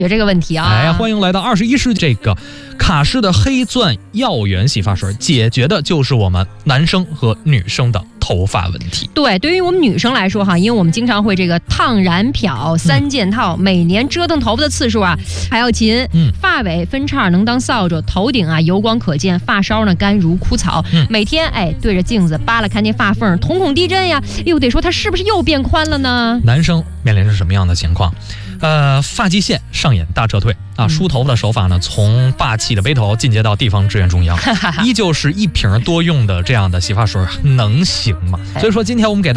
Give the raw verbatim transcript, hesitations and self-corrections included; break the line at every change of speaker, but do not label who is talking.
有这个问题啊。
哎，欢迎来到二十一世纪，这个卡诗的黑钻耀源洗发水解决的就是我们男生和女生的头发问题。
对，对于我们女生来说哈，因为我们经常会这个烫染漂三件套，嗯、每年折腾头发的次数啊还要勤。嗯，发尾分叉能当扫帚，头顶啊油光可见，发梢呢干如枯草。嗯，每天哎对着镜子扒拉看见发缝，瞳孔地震呀，又得说它是不是又变宽了呢？
男生面临着什么样的情况？呃，发际线上演大撤退啊！梳头发的手法呢，从霸气的背头进阶到地方支援中央，依旧是一瓶多用的这样的洗发水，能行吗？所以说，今天我们给大家